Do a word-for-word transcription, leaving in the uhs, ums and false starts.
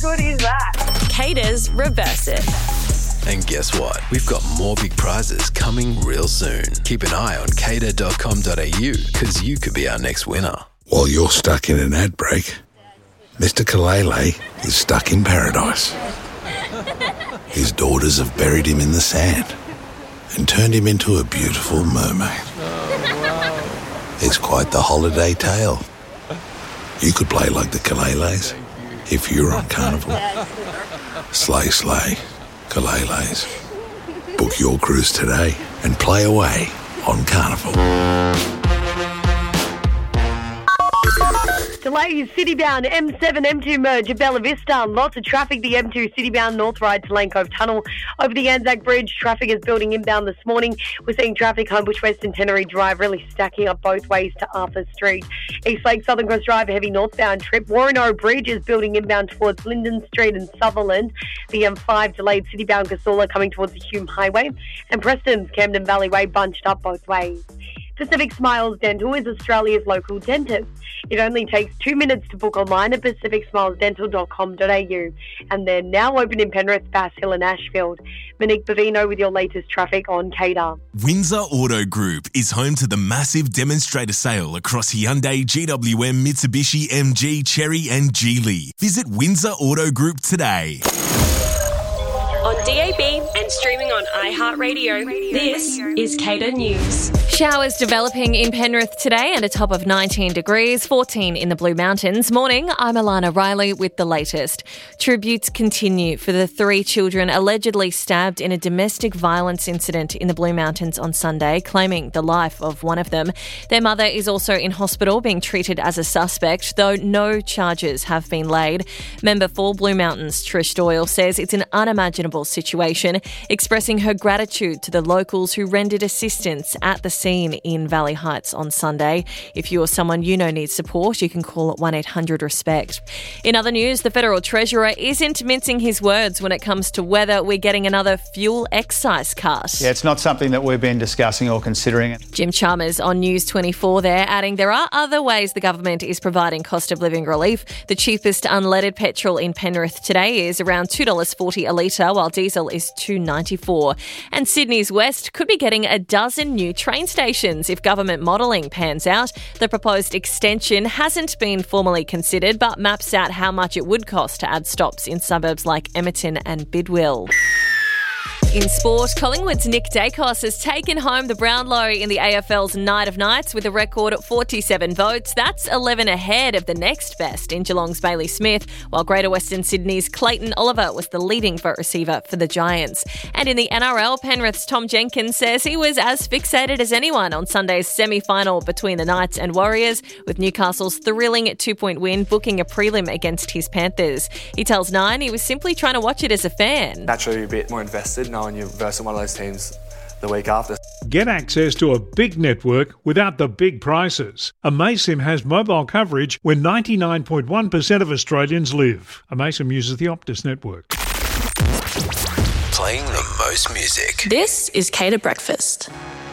good is that? Cater's Reverse It. And guess what? We've got more big prizes coming real soon. Keep an eye on cater dot com dot a u because you could be our next winner. While you're stuck in an ad break, Mister Kalele is stuck in paradise. His daughters have buried him in the sand and turned him into a beautiful mermaid. It's quite the holiday tale. You could play like the Kaleles if you were on Carnival. Slay, slay, Kaleles. Book your cruise today and play away on Carnival. Delays Citybound M seven M two merge at Bella Vista. Lots of traffic. The M two Citybound North Ride to Lane Cove Tunnel over the Anzac Bridge. Traffic is building inbound this morning. We're seeing traffic Homebush West and Tenery Drive really stacking up both ways to Arthur Street. East Lake Southern Cross Drive, a heavy northbound trip. Warreno Bridge is building inbound towards Linden Street and Sutherland. The M five delayed Citybound Casula coming towards the Hume Highway. And Preston's Camden Valley Way bunched up both ways. Pacific Smiles Dental is Australia's local dentist. It only takes two minutes to book online at pacific smiles dental dot com dot a u. And they're now open in Penrith, Bass Hill and Ashfield. Monique Bavino with your latest traffic on Cater. Windsor Auto Group is home to the massive demonstrator sale across Hyundai, G W M, Mitsubishi, M G, Chery and Geely. Visit Windsor Auto Group today. On D A B and streaming on iHeartRadio, this is Cater News. Showers developing in Penrith today and a top of nineteen degrees, fourteen in the Blue Mountains. Morning, I'm Alana Riley with the latest. Tributes continue for the three children allegedly stabbed in a domestic violence incident in the Blue Mountains on Sunday, claiming the life of one of them. Their mother is also in hospital being treated as a suspect, though no charges have been laid. Member for Blue Mountains, Trish Doyle, says it's an unimaginable situation, expressing her gratitude to the locals who rendered assistance at the scene in Valley Heights on Sunday. If you or someone you know needs support, you can call one eight hundred RESPECT. In other news, the Federal Treasurer isn't mincing his words when it comes to whether we're getting another fuel excise cut. Yeah, it's not something that we've been discussing or considering. Jim Chalmers on News twenty-four there, adding there are other ways the government is providing cost of living relief. The cheapest unleaded petrol in Penrith today is around two dollars forty a litre, while diesel is two dollars ninety-four. And Sydney's West could be getting a dozen new train stations if government modelling pans out. The proposed extension hasn't been formally considered, but maps out how much it would cost to add stops in suburbs like Emerton and Bidwell. In sport, Collingwood's Nick Dacos has taken home the Brownlow in the A F L's Night of Nights with a record of forty-seven votes. That's eleven ahead of the next best in Geelong's Bailey Smith, while Greater Western Sydney's Clayton Oliver was the leading vote receiver for the Giants. And in the N R L, Penrith's Tom Jenkins says he was as fixated as anyone on Sunday's semi-final between the Knights and Warriors, with Newcastle's thrilling two-point win booking a prelim against his Panthers. He tells Nine he was simply trying to watch it as a fan. Naturally a bit more invested knowing you're versing one of those teams the week after. Get access to a big network without the big prices. Amaysim has mobile coverage where ninety-nine point one percent of Australians live. Amaysim uses the Optus network. Playing the most music. This is Cater Breakfast.